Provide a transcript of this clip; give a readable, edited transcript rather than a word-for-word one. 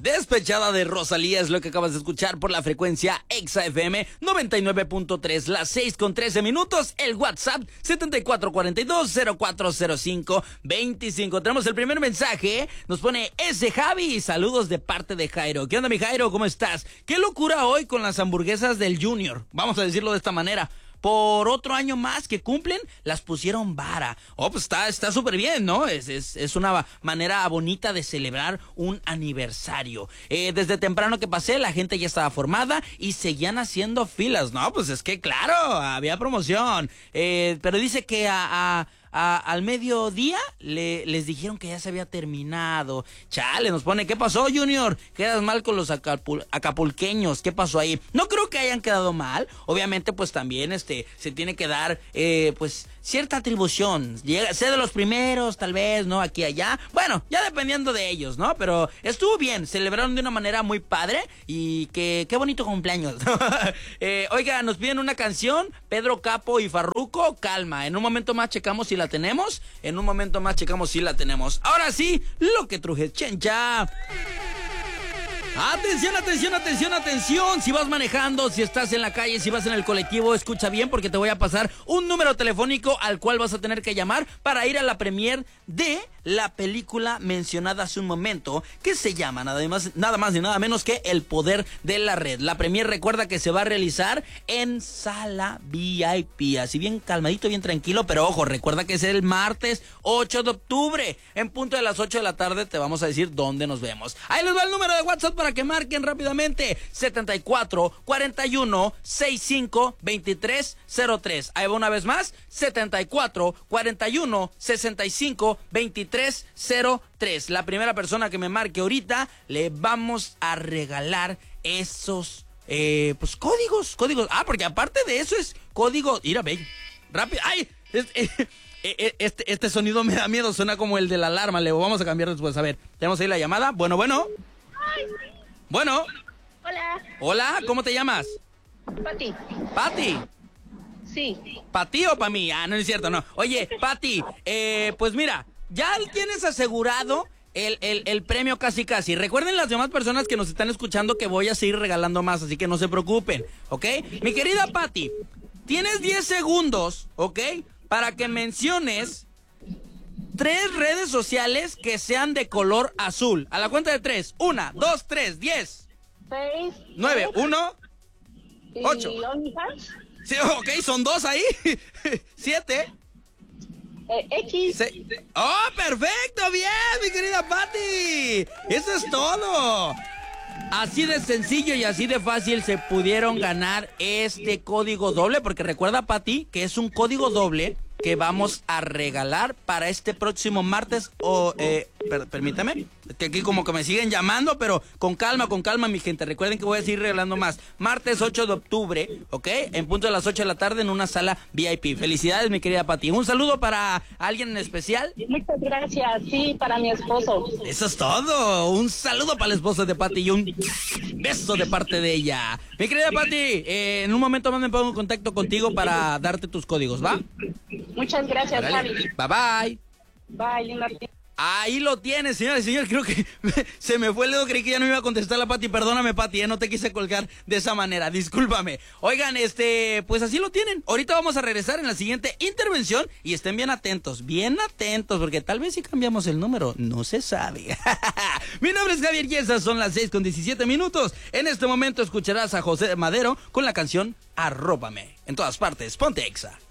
Despechada de Rosalía es lo que acabas de escuchar por la frecuencia Exa FM 99.3, las 6:13. El WhatsApp 7442-040525. Tenemos el primer mensaje. Nos pone ese Javi. Saludos de parte de Jairo. ¿Qué onda, mi Jairo? ¿Cómo estás? Qué locura hoy con las hamburguesas del Junior. Vamos a decirlo de esta manera. Por otro año más que cumplen, las pusieron vara. Oh, pues está súper bien, ¿no? Es una manera bonita de celebrar un aniversario. Desde temprano que pasé, la gente ya estaba formada y seguían haciendo filas. No, pues es que claro, había promoción. Pero dice que al mediodía les dijeron que ya se había terminado. Chale, nos pone, ¿qué pasó, Junior? Quedas mal con los acapulqueños. ¿Qué pasó ahí? No creo que hayan quedado mal. Obviamente, pues también se tiene que dar pues cierta atribución. Ser de los primeros, tal vez, ¿no? Aquí, allá. Bueno, ya dependiendo de ellos, ¿no? Pero estuvo bien. Celebraron de una manera muy padre. Y qué bonito cumpleaños. Oiga, nos piden una canción. Pedro Capo y Farruko, Calma. En un momento más checamos si la tenemos. Ahora sí, lo que truje Chencha. Atención. Si vas manejando, si estás en la calle, si vas en el colectivo, escucha bien porque te voy a pasar un número telefónico al cual vas a tener que llamar para ir a la premier de la película mencionada hace un momento, que se llama nada más ni nada menos que El Poder de la Red. La premier, recuerda que se va a realizar en sala VIP, así bien calmadito, bien tranquilo, pero ojo, recuerda que es el martes 8 de octubre, en punto de las 8 de la tarde te vamos a decir dónde nos vemos. Ahí les va el número de WhatsApp para que marquen rápidamente, 74 41 65 23 03. Ahí va una vez más, 74 41 65 23 03. La primera persona que me marque ahorita, le vamos a regalar esos pues códigos. Porque aparte de eso es código. Mira, ve, rápido. ¡Ay! Este sonido me da miedo, suena como el de la alarma. Le vamos a cambiar después. A ver, tenemos ahí la llamada. Bueno. Bueno. Hola, ¿cómo te llamas? Pati. Sí. ¿Pati o pa' mí? Ah, no es cierto, no. Oye, Pati, pues mira, ya tienes asegurado el premio casi. Recuerden las demás personas que nos están escuchando que voy a seguir regalando más, así que no se preocupen, ¿ok? Mi querida Pati, tienes 10 segundos, ¿ok? Para que menciones 3 redes sociales que sean de color azul. A la cuenta de 3. 1, 2, 3, 10. 6, 9, 1, 8. Sí, ok, son 2 ahí. 7. X. ¡Oh, perfecto! ¡Bien, mi querida Pati! ¡Eso es todo! Así de sencillo y así de fácil se pudieron ganar este código doble, porque recuerda, Pati, que es un código doble que vamos a regalar para este próximo martes. Permítame, que aquí como que me siguen llamando, pero con calma, mi gente. Recuerden que voy a seguir regalando más. Martes 8 de octubre, ¿ok? En punto de las 8 de la tarde en una sala VIP. Felicidades, mi querida Pati. ¿Un saludo para alguien en especial? Muchas gracias, sí, para mi esposo. Eso es todo. Un saludo para el esposo de Pati y un beso de parte de ella. Mi querida Pati, en un momento más me pongo en contacto contigo para darte tus códigos, ¿va? Muchas gracias, Javi. Bye. Bye. Ahí lo tienes, señores y señores. Creo que se me fue el dedo, creí que ya no iba a contestar la Pati. Perdóname, Pati, no te quise colgar de esa manera, discúlpame. Oigan, pues así lo tienen. Ahorita vamos a regresar en la siguiente intervención y estén bien atentos, porque tal vez si cambiamos el número, no se sabe. Mi nombre es Javier y esas son las 6:17. En este momento escucharás a José Madero con la canción Arrópame. En todas partes, ponte Exa.